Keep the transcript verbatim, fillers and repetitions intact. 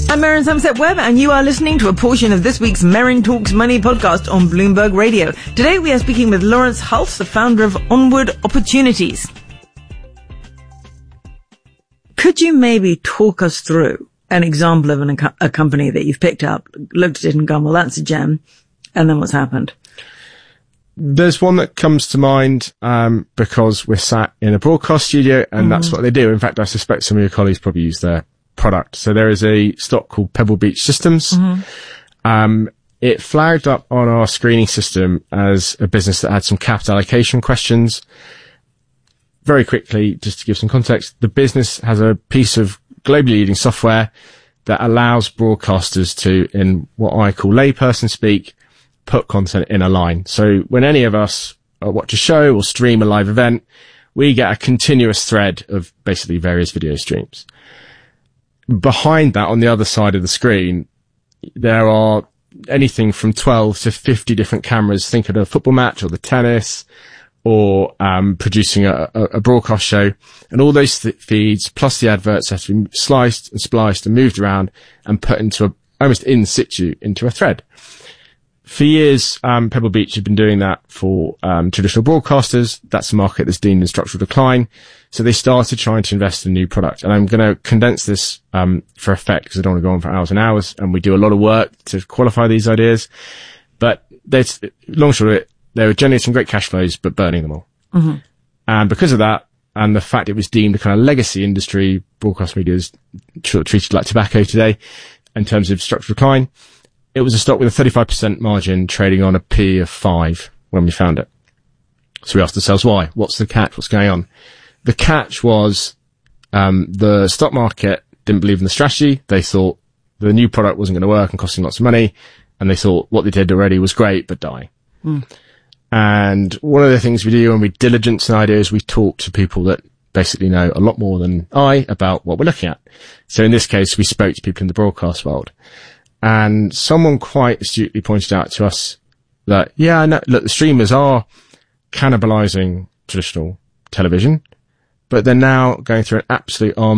I'm Merrin Somerset Webb, and you are listening to a portion of this week's Merrin Talks Money podcast on Bloomberg Radio. Today we are speaking with Lawrence Hulse, the founder of Onward Opportunities. Could you maybe talk us through an example of an, a company that you've picked up, looked at it and gone, well, that's a gem, and then what's happened? There's one that comes to mind um, because we're sat in a broadcast studio, and mm-hmm. that's what they do. In fact, I suspect some of your colleagues probably use their product. So there is a stock called Pebble Beach Systems. Mm-hmm. Um, it flagged up on our screening system as a business that had some capital allocation questions. Very quickly, just to give some context, the business has a piece of globally leading software that allows broadcasters to, in what I call layperson speak, put content in a line. So when any of us watch a show or stream a live event, we get a continuous thread of basically various video streams. Behind that, on the other side of the screen, there are anything from twelve to fifty different cameras. Think of a football match or the tennis, or um, producing a, a, a broadcast show. And all those th- feeds, plus the adverts, have to be sliced and spliced and moved around and put into a, almost in situ, into a thread. For years, um, Pebble Beach had been doing that for um, traditional broadcasters. That's a market that's deemed in structural decline. So they started trying to invest in a new product. And I'm going to condense this um, for effect because I don't want to go on for hours and hours. And we do a lot of work to qualify these ideas. But there's, long short of it, they were generating great cash flows, but burning them all. Mm-hmm. And because of that, and the fact it was deemed a kind of legacy industry, broadcast media is treated like tobacco today in terms of structural decline. It was a stock with a thirty-five percent margin trading on a P of five when we found it. So we asked ourselves why? What's the catch? What's going on? The catch was, um, the stock market didn't believe in the strategy. They thought the new product wasn't going to work and costing lots of money. And they thought what they did already was great, but dying. Mm. And one of the things we do when we diligence an idea is we talk to people that basically know a lot more than I about what we're looking at. So in this case, we spoke to people in the broadcast world. And someone quite astutely pointed out to us that, yeah, no, look, the streamers are cannibalizing traditional television, but they're now going through an absolute arms